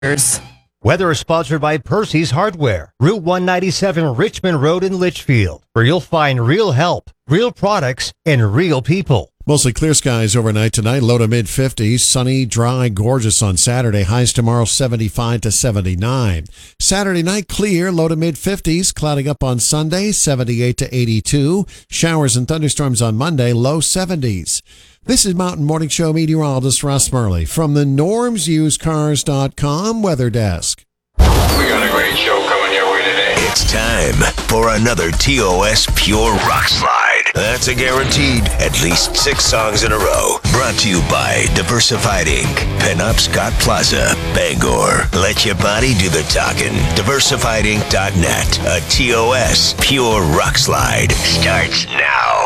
Weather is sponsored by Percy's Hardware, Route 197 Richmond Road in Litchfield, where you'll find real help, real products, and real people. Mostly clear skies overnight tonight, low to mid-50s. Sunny, dry, gorgeous on Saturday. Highs tomorrow 75 to 79. Saturday night clear, low to mid-50s. Clouding up on Sunday, 78 to 82. Showers and thunderstorms on Monday, low 70s. This is Mountain Morning Show meteorologist Russ Murley from the normsusedcars.com weather desk. We got a great show coming your way today. It's time for another TOS Pure Rock Slide. That's a guaranteed at least 6 songs in a row. Brought to you by Diversified Inc., Pinup Scott Plaza, Bangor. Let your body do the talking. DiversifiedInc.net. A TOS Pure Rock Slide starts now.